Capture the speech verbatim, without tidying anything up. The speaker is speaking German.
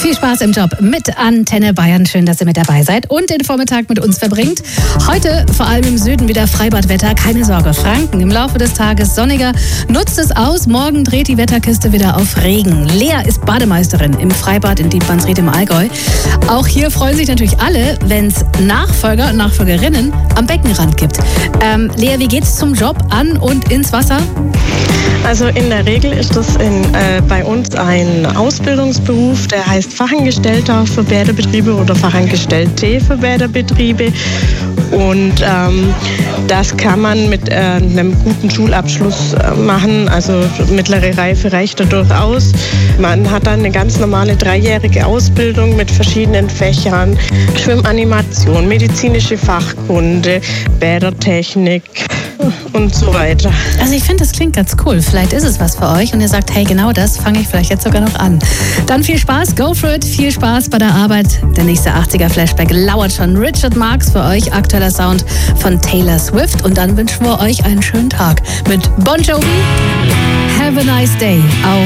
Viel Spaß im Job mit Antenne Bayern. Schön, dass ihr mit dabei seid und den Vormittag mit uns verbringt. Heute vor allem im Süden wieder Freibadwetter. Keine Sorge, Franken im Laufe des Tages sonniger. Nutzt es aus. Morgen dreht die Wetterkiste wieder auf Regen. Lea ist Bademeisterin im Freibad in Dietmannsried im Allgäu. Auch hier freuen sich natürlich alle, wenn es Nachfolger und Nachfolgerinnen am Beckenrand gibt. Ähm, Lea, wie geht's zum Job an und ins Wasser? Also in der Regel ist das in, äh, bei uns ein Ausbildungsberuf, der heißt Fachangestellter für Bäderbetriebe oder Fachangestellte für Bäderbetriebe. Und ähm, das kann man mit äh, einem guten Schulabschluss äh, machen, also mittlere Reife reicht da durchaus. Man hat dann eine ganz normale dreijährige Ausbildung mit verschiedenen Fächern, Schwimmanimation, medizinische Fachkunde, Bädertechnik und so weiter. Also ich finde, das klingt ganz cool. Vielleicht ist es was für euch und ihr sagt, hey, genau das fange ich vielleicht jetzt sogar noch an. Dann viel Spaß, go for it, viel Spaß bei der Arbeit. Der nächste achtziger-Flashback lauert schon. Richard Marx für euch, aktueller Sound von Taylor Swift. Und dann wünschen wir euch einen schönen Tag mit Bon Jovi. Have a nice day auf